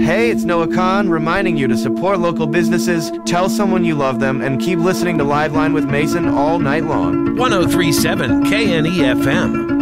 Hey, it's Noah Khan reminding you to support local businesses, tell someone you love them, and keep listening to Liveline with Mason all night long. 1037 KNEFM.